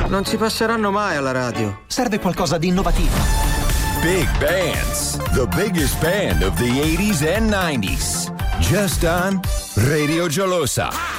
Non si passeranno mai alla radio. Serve qualcosa di innovativo. Big Bands, the biggest band of the 80s and 90s. Just on Radio Jolosa.